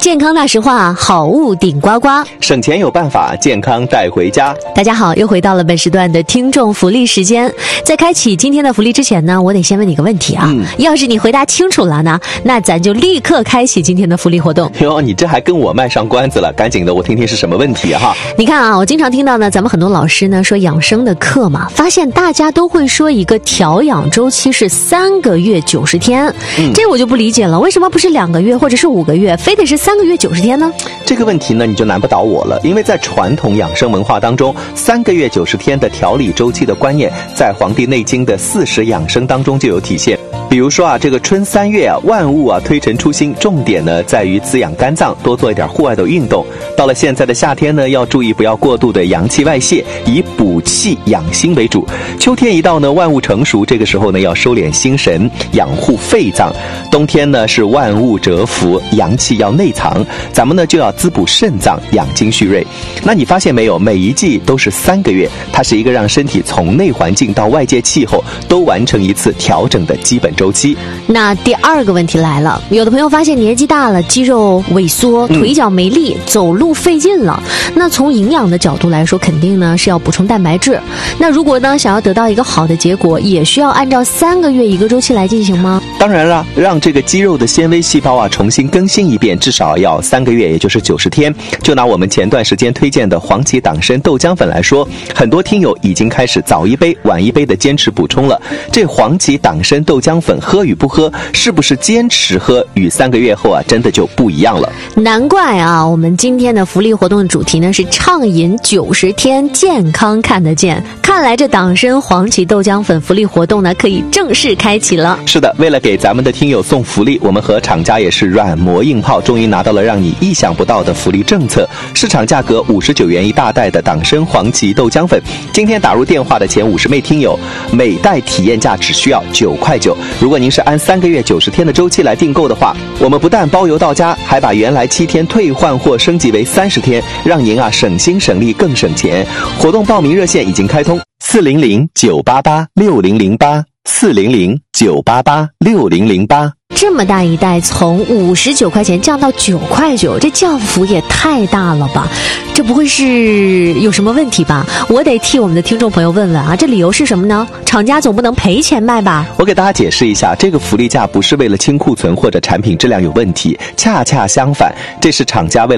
健康大实话，好物顶呱呱， 省钱有办法，健康带回家。 大家好，又回到了本时段的听众福利时间。在开启今天的福利之前呢，我得先问你个问题啊。要是你回答清楚了呢，那咱就立刻开启今天的福利活动。 哟，你这还跟我卖上关子了，赶紧的，我听听是什么问题哈。 你看啊，我经常听到呢，咱们很多老师呢说养生的课嘛，发现大家都会说一个调养周期是3个月90天，这我就不理解了，为什么不是2个月或者是5个月，非得是3个月90天呢？ 这个问题呢，你就难不倒我了，因为在传统养生文化当中，3个月90天的调理周期的观念，在《黄帝内经》的40养生当中就有体现。比如说啊，这个春3月啊，万物啊推陈出新，重点呢在于滋养肝脏，多做一点户外的运动。到了现在的夏天呢，要注意不要过度的阳气外泄，以补气养心为主。秋天一到呢，万物成熟，这个时候呢要收敛心神，养护肺脏。冬天呢是万物蛰伏，阳气要内藏，咱们呢就要滋补肾脏，养精蓄锐。那你发现没有，每一季都是3个月，它是一个让身体从内环境到外界气候都完成一次调整的基本周期。 那第二个问题来了，有的朋友发现年纪大了，肌肉萎缩，腿脚没力，走路费劲了。那从营养的角度来说，肯定呢是要补充蛋白质。那如果呢想要得到一个好的结果，也需要按照3个月一个周期来进行吗？ 当然了，让这个肌肉的纤维细胞啊重新更新一遍，至少要3个月，也就是90天。就拿我们前段时间推荐的黄芪党参豆浆粉来说，很多听友已经开始早一杯晚一杯的坚持补充了。这黄芪党参豆浆粉喝与不喝，是不是坚持喝，与3个月后啊真的就不一样了。 难怪啊，我们今天的福利活动的主题呢是畅饮90天，健康看得见。看来这党参黄芪豆浆粉福利活动呢可以正式开启了。 是的，为了给咱们的听友送福利，我们和厂家也是软磨硬泡，终于拿到了让你意想不到的福利政策。市场价格59元一大袋的党参黄芪豆浆粉，今天打入电话的前50位听友，每袋体验价只需要9块9。如果您是按3个月90天的周期来订购的话，我们不但包邮到家，还把原来7天退换货升级为30天，让您啊省心省力更省钱。活动报名热线已经开通，400-988-6008，400-988-6008。 这么大一袋，从59块钱降到9块9，这降幅也太大了吧？这不会是有什么问题吧？我得替我们的听众朋友问问啊，这理由是什么呢？厂家总不能赔钱卖吧？ 我给大家解释一下，这个福利价不是为了清库存或者产品质量有问题，恰恰相反，这是厂家为